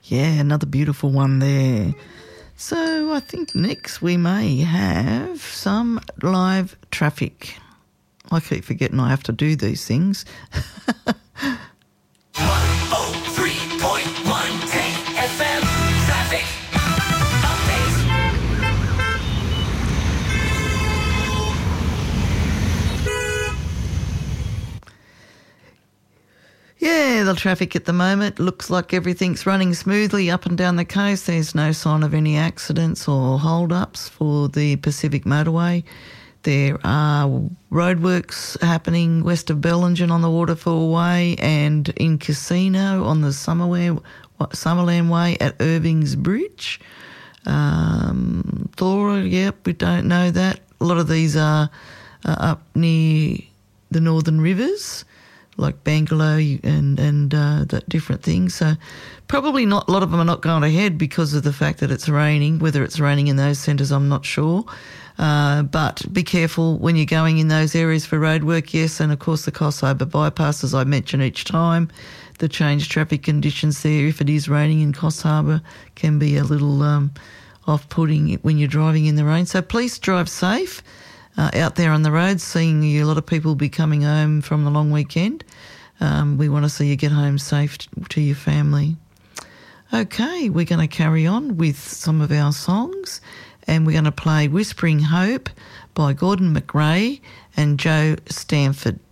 Yeah, another beautiful one there. So I think next we may have some live traffic. I keep forgetting I have to do these things. 103.1 FM traffic. Yeah, the traffic at the moment looks like everything's running smoothly up and down the coast. There's no sign of any accidents or hold-ups for the Pacific Motorway. There are roadworks happening west of Bellingen on the Waterfall Way and in Casino on the Summerland Way at Irving's Bridge. Thora, yep, we don't know that. A lot of these are up near the Northern Rivers, like Bangalore and that different things. So probably not, a lot of them are not going ahead because of the fact that it's raining. Whether it's raining in those centres, I'm not sure. But be careful when you're going in those areas for roadwork, yes, and of course the Coffs Harbour bypass, as I mention each time, the changed traffic conditions there, if it is raining in Coffs Harbour, can be a little off-putting when you're driving in the rain. So please drive safe out there on the roads, seeing a lot of people be coming home from the long weekend. We want to see you get home safe to your family. Okay, we're going to carry on with some of our songs, and we're going to play Whispering Hope by Gordon McRae and Joe Stanford.